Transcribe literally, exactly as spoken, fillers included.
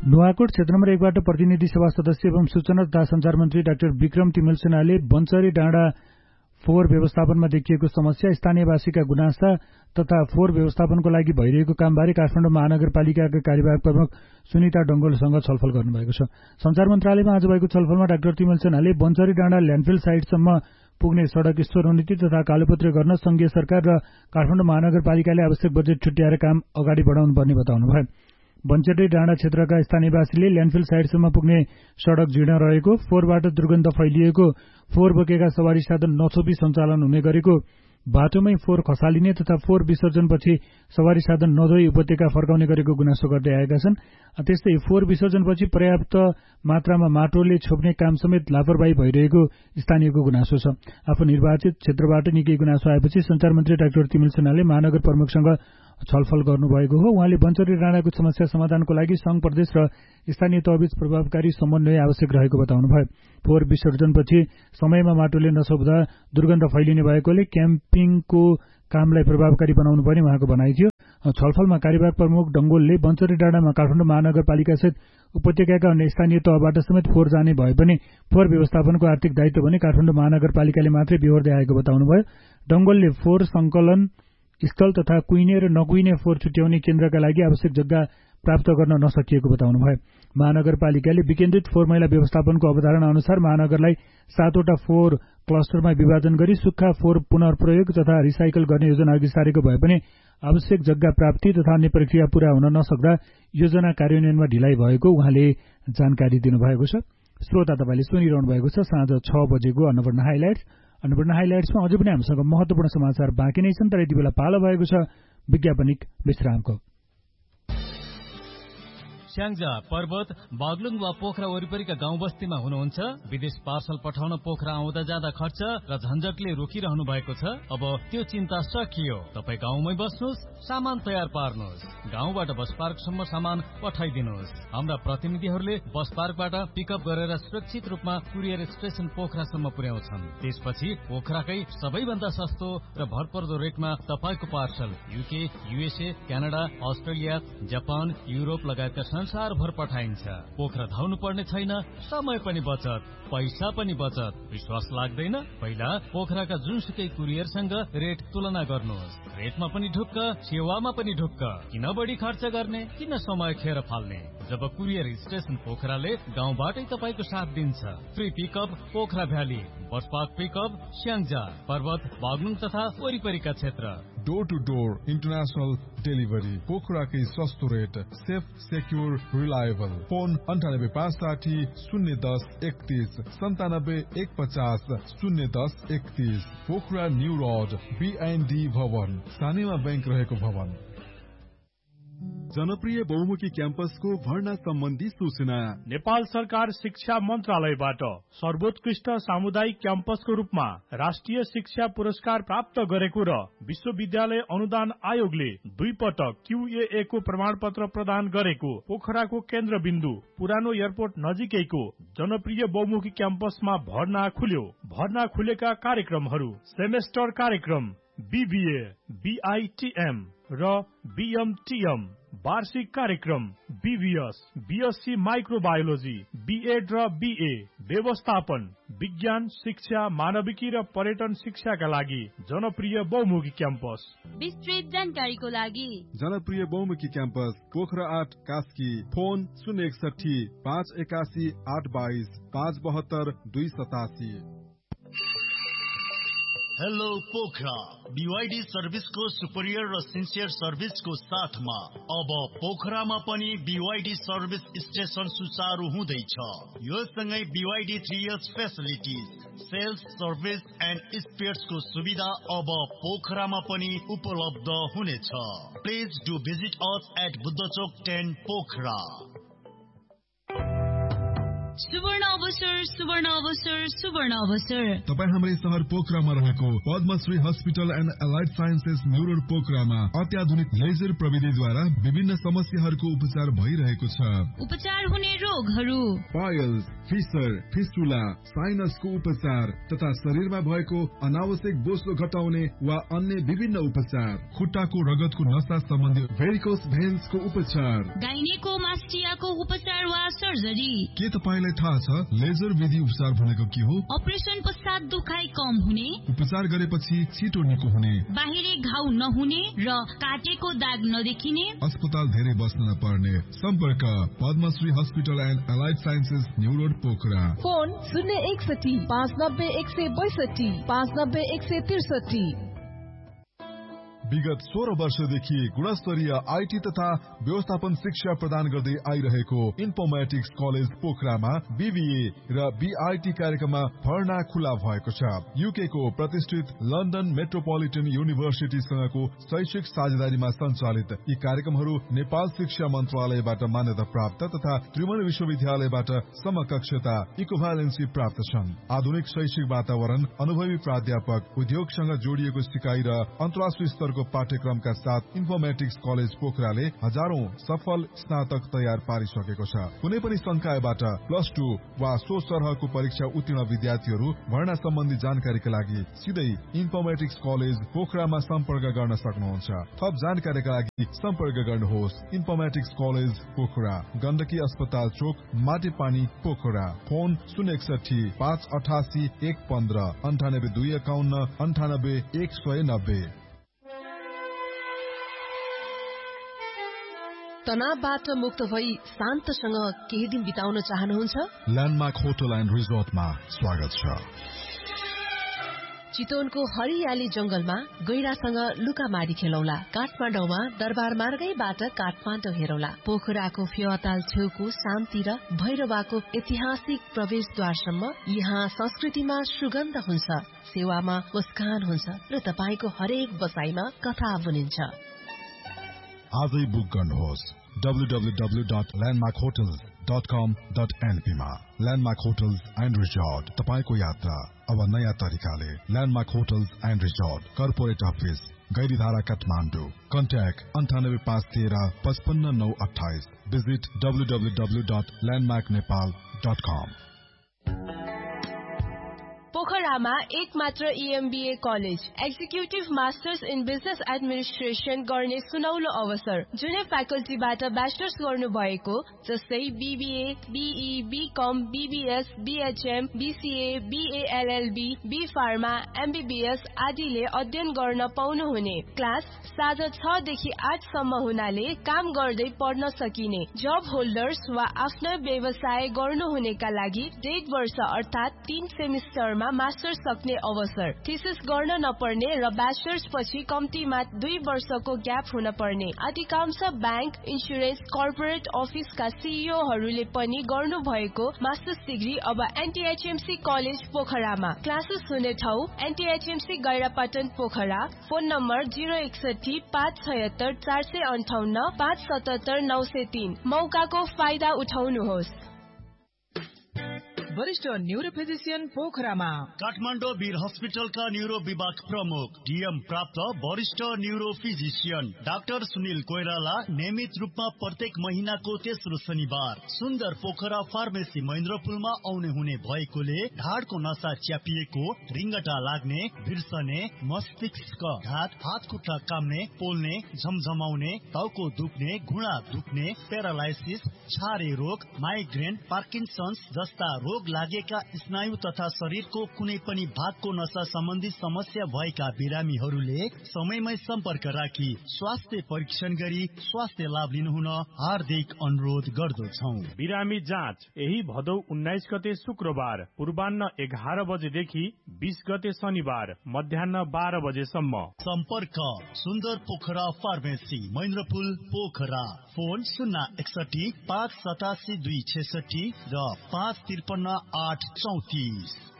नुवाकोट क्षेत्र नम्बर एकबाट प्रतिनिधि सभा सदस्य एवं सूचना तथा सञ्चार मन्त्री डाक्टर विक्रम तिमेल सेनाले बन्चरी डाँडा फोहोर व्यवस्थापनमा देखिएको समस्या, स्थानीयवासीका गुनासा तथा फोहोर व्यवस्थापनको लागि भइरहेको कामबारे काठमाडौँ महानगरपालिकाका कार्यवाहक प्रमुख सुनिता डंगोलसँग छलफल गर्नुभएको छ। सञ्चार मन्त्रालयमा आज भएको छलफलमा डाक्टर तिमेल सेनाले बन्चरी डाँडा ल्यान्डफिल साइटसम्म पुग्ने सड़क स्तरोन्नति तथा कालोपत्री गर्न संघीय सरकार र काठमाडौँ महानगरपालिकाले आवश्यक बजेट छुट्याएर काम अगाडि बढाउनु पर्ने बताउनुभयो। बन्चरी डाँडा क्षेत्रका स्थानीयवासीले ल्यान्डफिल साइटसम्म पुग्ने सड़क जीर्ण रहेको, फोहोरबाट दुर्गन्ध फैलिएको, फोहोर बोकेका सवारी साधन नछोपी सञ्चालन हुने गरेको, बाटोमै फोहोर खसालिने तथा फोहोर विसर्जनपछि सवारी साधन नधोई उपत्यका फर्काउने गरेको गुनासो गर्दै आएका छन्। त्यस्तै फोहोर विसर्जनपछि पर्याप्त मात्रामा माटोले छोप्ने काम समेत लापरवाही भइरहेको स्थानीयको गुनासो छ। आफू निर्वाचित क्षेत्रबाट निकै गुनासो आएपछि सञ्चार मन्त्री डाक्टर तिमेल सेनाले महानगर प्रमुखसँग छलफल गर्नुभएको हो। उहाँले बन्चरी डाँडाको समस्या समाधानको लागि संघ प्रदेश र स्थानीय तहबीच प्रभावकारी समन्वय आवश्यक रहेको बताउनुभयो। फोहोर विसर्जनपछि समयमा माटोले नछोप्दा दुर्गन्ध फैलिने भएकोले क्याम्पिङको कामलाई प्रभावकारी बनाउनु पर्ने उहाँको भनाइ थियो। छलफलमा कार्यवाहक प्रमुख डंगोलले बन्चरी डाँडामा काठमाडौँ महानगरपालिकासहित उपत्यकाका अन्य स्थानीय तहबाट समेत फोहोर जाने भए पनि फोहोर व्यवस्थापनको आर्थिक दायित्व भने काठमाडौँ महानगरपालिकाले मात्रै बेहोर्दै आएको बताउनुभयो। डंगोलले फोहोर संकलन स्थल तथा कुइने र नकुइने फोहोर छुट्याउने केन्द्रका लागि आवश्यक जग्गा प्राप्त गर्न नसकिएको बताउनुभयो। महानगरपालिकाले विकेन्द्रित फोहोर मैला व्यवस्थापनको अवधारणा अनुसार महानगरलाई सातवटा फोहोर क्लस्टरमा विभाजन गरी सुक्खा फोहोर पुनर्प्रयोग तथा रिसाइकल गर्ने योजना अघि सारेको भए पनि आवश्यक जग्गा प्राप्ति तथा अन्य प्रक्रिया पूरा हुन नसक्दा योजना कार्यान्वयनमा ढिलाइ भएको उहाँले जानकारी दिनुभएको छ। श्रोता तपाईले सुनिरहनु भएको छ साँझ छ बजेको अन्नपूर्ण हाइलाइट्स। अन्नपूर्ण हाइलाइट्समा अझै पनि हामीसँग महत्वपूर्ण समाचार बाँकी नै छन्, तर यति बेला पालो भएको छ विज्ञापनिक विश्रामको। स्याङ्जा, पर्वत, बागलुङ वा पोखरा वरिपरिका गाउँ बस्तीमा हुनुहुन्छ? विदेश पार्सल पठाउन पोखरा आउँदा जाँदा खर्च र झन्झटले रोकिरहनु भएको छ? अब त्यो चिन्ता सकियो। तपाईँ गाउँमै बस्नुहोस्, सामान तयार पार्नुहोस्, गाउँबाट बस पार्कसम्म सामान पठाइदिनुहोस्। हाम्रा प्रतिनिधिहरूले बस पार्कबाट पिकअप गरेर सुरक्षित रूपमा कुरियर स्टेशन पोखरासम्म पुर्याउँछन्। त्यसपछि पोखराकै सबैभन्दा सस्तो र भरपर्दो रेटमा तपाईँको parcel UK, USA, Canada, Australia, Japan, Europe लगायतका संसारभर पठाइन्छ। पोखरा धाउनु पर्ने छैन, समय पनि बचत, पैसा पनि बचत। विश्वास लाग्दैन? पहिला पोखराका जुनसुकै कुरियरसँग रेट तुलना गर्नुहोस्। रेटमा पनि ढुक्क, सेवामा पनि ढुक्क। किन बढी खर्च गर्ने, किन समय खेर फाल्ने? जब कुरियर स्टेशन पोखराले गाउँबाटै तपाईँको साथ दिन्छ। Free pickup Pokhara valley, bus park pickup Syangja, पर्वत, बागलुङ तथा वरिपरिका क्षेत्र। Door two door international delivery, पोखराकै सस्तो rate, safe, secure, reliable. Phone अन्ठानब्बे पाँच साठी शून्य दस एकतीस सन्तानब्बे एक पचास शून्य दस एकतीस। पोखरा न्यू रोड, बीएनडी भवन, सानेमा बैंक रहेको भवन। जनप्रिय बहुमुखी क्याम्पसको भर्ना सम्बन्धी सूचना नेपाल सरकार शिक्षा मन्त्रालयबाट सर्वोत्कृष्ट सामुदायिक क्याम्पसको रूपमा राष्ट्रिय शिक्षा पुरस्कार प्राप्त गरेको र विश्वविद्यालय अनुदान आयोगले दुई पटक क्यूएए को प्रमाण पत्र प्रदान गरेको पोखराको केन्द्रबिन्दु पुरानो एयरपोर्ट नजिकैको जनप्रिय बहुमुखी क्याम्पसमा भर्ना खुल्यो। भर्ना खुलेका कार्यक्रमहरू सेमेस्टर कार्यक्रम बीबीए, बीआईटीएम र बीएमटीएम, वार्षिक कार्यक्रम बीबीएस, बीएससी माइक्रोबायोलोजी, बीएड र बीए, व्यवस्थापन, विज्ञान शिक्षा, मानविकी र पर्यटन शिक्षाका लागि जनप्रिय बहुमुखी क्याम्पस। विस्तृत जानकारीको लागि जनप्रिय बहुमुखी क्याम्पस पोखरा आठ कास्की। फोन शून्य एकसठी पाँच एकासी आठ बाइस पाँच बहत्तर दुई सतासी। हेलो पोखरा, बीवाईडी सर्भिसको सुपरियर र सिन्सियर सर्भिसको साथमा अब पोखरामा पनि बीवाईडी सर्भिस स्टेशन सुचारू हुँदैछ। यो सँगै BYD three years facilities, sales, service and स्पेयर्सको सुविधा अब पोखरामा पनि उपलब्ध हुनेछ। Please do visit us at बुद्धचोक ten Pokhara. सुवर्ण अवसर सुवर्ण अवसर सुवर्ण अवसर तपाईँ हाम्रै शहर पोखरामा रहेको Padmashri hospital and allied sciences New Road पोखरामा अत्याधुनिक लेजर प्रविधिद्वारा विभिन्न समस्याहरूको उपचार भइरहेको छ। उपचार हुने रोगहरू पाइल्स, फिसर, फिस्टुला, साइनसको उपचार तथा शरीरमा भएको अनावश्यक बोसो घटाउने वा अन्य विभिन्न उपचार, खुट्टाको रगतको नसा सम्बन्धी भेरिकोस भेन्सको उपचार, गाइनेकोमास्टियाको उपचार वा सर्जरी। के तपाईँलाई थाहा छ लेजर विधि उपचार भनेको के हो? अपरेसन पश्चात दुखाइ कम हुने, उपचार गरेपछि छिटो निको हुने, बाहिरी घाउ नहुने र काटेको दाग नदेखिने, अस्पताल धेरै बस्न नपर्ने। सम्पर्क Padmashri hospital and allied sciences New Road Pokhara. Phone शून्य एकसठी पाँच नब्बे एक सय बैसठी पाँच नब्बे एक सय त्रिसठी। विगत सोह्र वर्षदेखि गुणस्तरीय आइटी तथा व्यवस्थापन शिक्षा प्रदान गर्दै आइरहेको इन्फोर्मेटिक्स कलेज पोखरामा बीबीए र बीआईटी कार्यक्रममा भर्ना खुला भएको छ। युके को प्रतिष्ठित लन्डन मेट्रोपोलिटन युनिभर्सिटीसँगको शैक्षिक साझेदारीमा सञ्चालित यी कार्यक्रमहरू नेपाल शिक्षा मन्त्रालयबाट मान्यता प्राप्त तथा त्रिभुवन विश्वविद्यालयबाट समकक्षता इक्विभ्यालेन्सी प्राप्त छन्। आधुनिक शैक्षिक वातावरण, अनुभवी प्राध्यापक, उद्योगसँग जोडिएको सिकाइ र अन्तर्राष्ट्रिय स्तरको पाठ्यक्रमका साथ इन्फोर्मेटिक्स कलेज पोखराले हजारौं सफल स्नातक तयार पारिसकेको छ। कुनै पनि संकायबाट प्लस टू वा सो सरहको परीक्षा उत्तीर्ण विद्यार्थीहरू भर्ना सम्बन्धी जानकारीका लागि सिधै इन्फोर्मेटिक्स कलेज पोखरामा सम्पर्क गर्न सक्नुहुन्छ। थप जानकारीका लागि सम्पर्क गर्नुहोस् इन्फोर्मेटिक्स कलेज पोखरा, गण्डकी अस्पताल चोक, माटेपानी पोखरा। फोन शून्य एकसठी पाँच अठासी एक पन्ध्र अन्ठानब्बे दुई एकाउन्न अन्ठानब्बे एक सय नब्बे। तनावबाट मुक्त भई शान्तसँग केही दिन बिताउन चाहनुहुन्छ? ल्यान्डमार्क होटल एन्ड रिजोर्टमा स्वागत छ। चितवनको हरियाली जंगलमा गैरासँग लुकामारी खेलौला, काठमाडौँमा दरबार मार्गैबाट काठमाडौँ हेरौला, पोखराको फेवाताल छेउको शान्ति र भैरवाको ऐतिहासिक प्रवेशद्वारसम्म यहाँ संस्कृतिमा सुगन्ध हुन्छ, सेवामा मुस्कान हुन्छ र तपाईँको हरेक बसाइमा कथा बुनिन्छ। आजै बुक गर्नुहोस् W W W dot landmark hotels dot कम डट एनपी मा। ल्यान्डमार्क होटल्स एन्ड रिजोर्ट, तपाईँको यात्रा अब नयाँ तरिकाले। Landmark hotels and resort, corporate office, Gairidhara, Kathmandu. Contact अन्ठानब्बे पाँच तेह्र पचपन्न नौ अठाइस। Visit W W W dot landmark Nepal dot कम। पोखरामा एक मात्र ईएमबीए college, executive masters in business administration गर्ने सुनौलो अवसर। जुनै फ्याकल्टीबाट ब्याचलर्स गर्नु भएको जस्तै BBA, be, become, BBS, BHM, BCA, BLLB, be pharma, MBBS आदिले अध्ययन गर्न पाउनुहुने। क्लास साँझ छ देखि आठ सम्म हुनाले काम गर्दै पढ्न सकिने। जब होल्डर्स वा आफ्नो व्यवसाय गर्नुहुनेका लागि डेढ वर्ष अर्थात तीन सेमिस्टरमा मास्टर्स सक्ने अवसर। थिसिस गर्न नपर्ने र ब्याचलर्स पछि कम्तीमा दुई वर्षको ग्याप हुन पर्ने। अधिकांश ब्याङ्क, इन्सुरेन्स, कर्पोरेट अफिसका सीईओहरूले पनि गर्नु भएको मास्टर्स डिग्री अब एनटीएचएमसी कलेज पोखरामा। क्लासेस हुने ठाउँ एनटीएचएमसी गैरापाटन पोखरा। फोन नम्बर जिरो एकसठी पाँच छयत्तर चार सय अन्ठाउन्न पाँच सतहत्तर नौ सय तीन। मौकाको फाइदा उठाउनुहोस्। वरिष्ठ न्यूरो फिजिशियन पोखरामा। काठमाडौँ वीर हस्पिटलका न्यूरो विभाग प्रमुख डीएम प्राप्त वरिष्ठ neuro physician doctor Sunil Koirala नियमित रूपमा प्रत्येक महीनाको तेस्रो शनिबार सुन्दर पोखरा फार्मेसी महेन्द्रपुलमा आउने हुने भएकोले ढाडको नसा च्यापिएको, रिङ्गटा लाग्ने, बिर्सने, मस्तिष्क घात, हात खुट्टा काम्ने, पोल्ने, झमझमाउने, टाउको दुख्ने, घुँडा दुख्ने, प्यारालाइसिस, छारे रोग, माइग्रेन, पार्किन्सन्स जस्ता रोग लागेका स्नायु तथा शरीरको कुनै पनि भागको नसा सम्बन्धी समस्या भएका बिरामीहरूले समयमै सम्पर्क राखी स्वास्थ्य परीक्षण गरी स्वास्थ्य लाभ लिनुहुन हार्दिक अनुरोध गर्दछौं। बिरामी जाँच यही भदौ उन्नाइस गते शुक्रबार पूर्वान्न एघार बजेदेखि बीस गते शनिबार मध्याह बाह्र बजेसम्म। सम्पर्क सुन्दर पोखरा फार्मेसी महेन्द्रपुल पोखरा। फोन शून्य एकसठी पाँच सतासी दुई छेसठी र पाँच त्रिपन्न आठ चौतिस।